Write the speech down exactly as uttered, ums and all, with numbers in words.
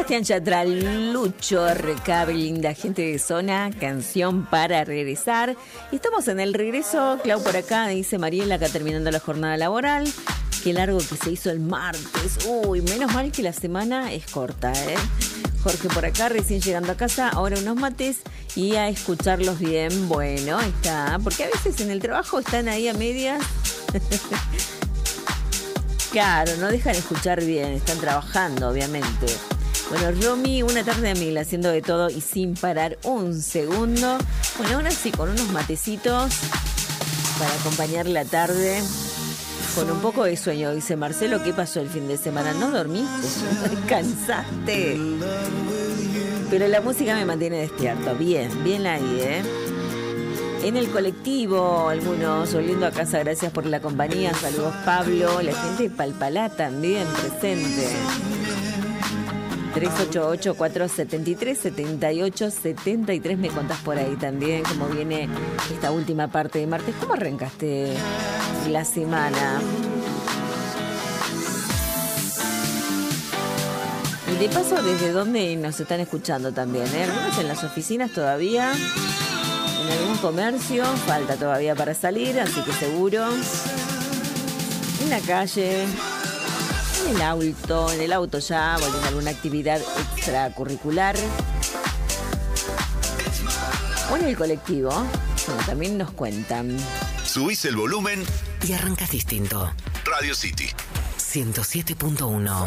Sebastián Yatra, Lucho Recabe, linda gente de zona, canción para regresar. Y estamos en el regreso, Clau por acá, dice Mariela, acá terminando la jornada laboral. Qué largo que se hizo el martes. Uy, menos mal que la semana es corta, ¿eh? Jorge por acá, recién llegando a casa, ahora unos mates y a escucharlos bien. Bueno, ahí está, porque a veces en el trabajo están ahí a medias. Claro, no dejan escuchar bien, están trabajando, obviamente. Bueno, Romy, una tarde a mil, haciendo de todo y sin parar un segundo. Bueno, ahora sí, con unos matecitos para acompañar la tarde. Con un poco de sueño, dice Marcelo. ¿Qué pasó el fin de semana? ¿No dormiste? ¿Descansaste? Pero la música me mantiene despierto. Bien, bien ahí, ¿eh? En el colectivo, algunos volviendo a casa, gracias por la compañía. Saludos, Pablo. La gente de Palpalá también presente. tres ocho ocho, cuatro siete tres, siete ocho siete tres. Me contás por ahí también cómo viene esta última parte de martes. ¿Cómo arrancaste la semana? Y de paso, ¿desde dónde nos están escuchando también? ¿eh? Algunos en las oficinas todavía, en algún comercio, falta todavía para salir, así que seguro. En la calle, en el auto, en el auto ya, volviendo a alguna actividad extracurricular. O en el colectivo, bueno, también nos cuentan. Subís el volumen y arrancas distinto. Radio City ciento siete punto uno.